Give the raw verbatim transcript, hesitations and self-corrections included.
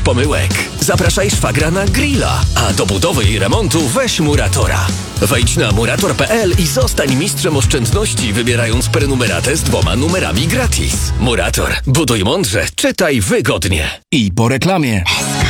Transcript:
pomyłek. Zapraszaj szwagra na grilla, a do budowy i remontu weź Muratora. Wejdź na murator kropka p l i zostań mistrzem oszczędności, wybierając prenumeratę z dwoma numerami gratis. Murator. Buduj mądrze, czytaj wygodnie. I po reklamie.